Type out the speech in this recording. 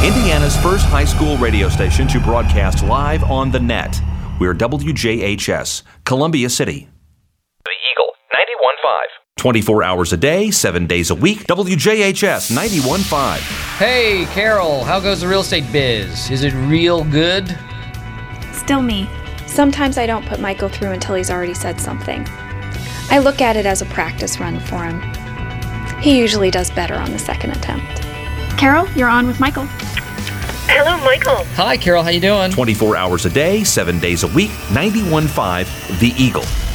Indiana's first high school radio station to broadcast live on the net. We're WJHS, Columbia City. The Eagle, 91.5. 24 hours a day, 7 days a week, WJHS 91.5. Hey, Carol, how goes the real estate biz? Is it real good? Still me. Sometimes I don't put Michael through until he's already said something. I look at it as a practice run for him. He usually does better on the second attempt. Carol, you're on with Michael. Hello, Michael. Hi, Carol, how you doing? 24 hours a day, 7 days a week, 91.5, The Eagle.